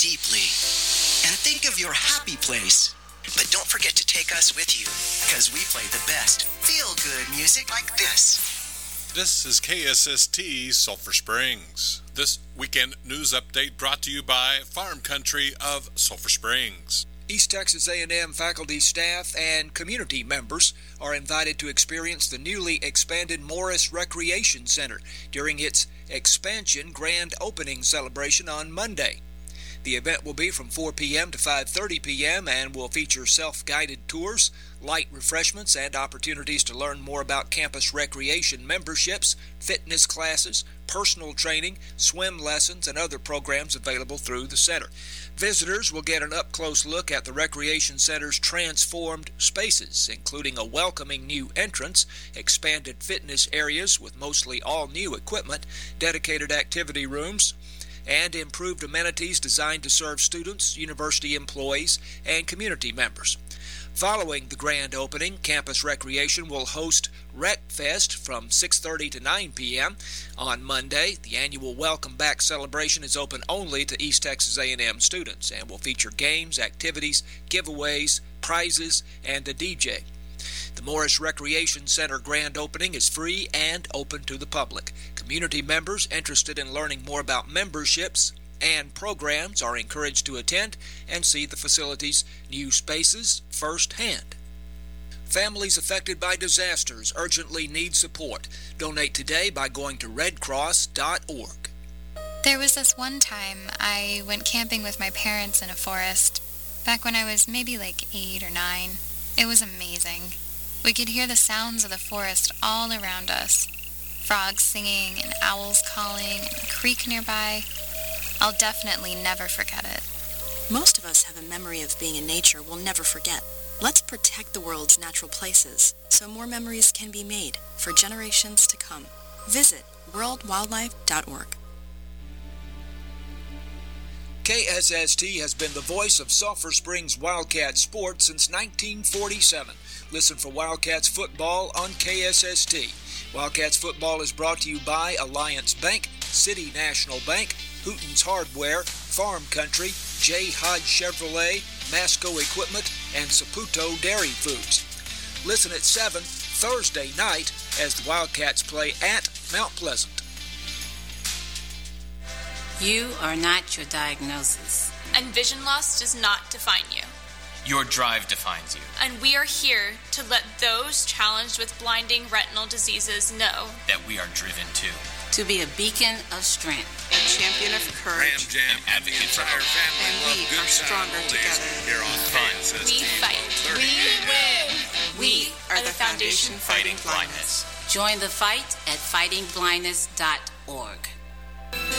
deeply and think of your happy place. But don't forget to take us with you, because we play the best feel-good music like this. This is KSST Sulphur Springs. This weekend news update brought to you by Farm Country of Sulphur Springs. East Texas A&M faculty, staff, and community members are invited to experience the newly expanded Morris Recreation Center during its expansion grand opening celebration on Monday. The event will be from 4 p.m. to 5:30 p.m. and will feature self-guided tours, light refreshments, and opportunities to learn more about campus recreation memberships, fitness classes, personal training, swim lessons, and other programs available through the center. Visitors will get an up-close look at the Recreation Center's transformed spaces, including a welcoming new entrance, expanded fitness areas with mostly all-new equipment, dedicated activity rooms, and improved amenities designed to serve students, university employees, and community members. Following the grand opening, Campus Recreation will host Rec Fest from 6:30 to 9 p.m. on Monday. The annual Welcome Back celebration is open only to East Texas A&M students and will feature games, activities, giveaways, prizes, and a DJ. The Morris Recreation Center grand opening is free and open to the public. Community members interested in learning more about memberships and programs are encouraged to attend and see the facility's new spaces firsthand. Families affected by disasters urgently need support. Donate today by going to redcross.org. There was this one time I went camping with my parents in a forest, back when I was maybe like 8 or 9. It was amazing. We could hear the sounds of the forest all around us. Frogs singing and owls calling and a creek nearby. I'll definitely never forget it. Most of us have a memory of being in nature we'll never forget. Let's protect the world's natural places so more memories can be made for generations to come. Visit worldwildlife.org. KSST has been the voice of Sulphur Springs Wildcat sports since 1947. Listen for Wildcats football on KSST. Wildcats football is brought to you by Alliance Bank, City National Bank, Hooten's Hardware, Farm Country, J. Hodge Chevrolet, Masco Equipment, and Saputo Dairy Foods. Listen at 7 Thursday night as the Wildcats play at Mount Pleasant. You are not your diagnosis. And vision loss does not define you. Your drive defines you. And we are here to let those challenged with blinding retinal diseases know that we are driven too. To be a beacon of strength. A champion of courage. An advocate for hope. And we are stronger together. Here on Fun. We fight. We win. We are the Foundation Fighting Blindness. Join the fight at fightingblindness.org.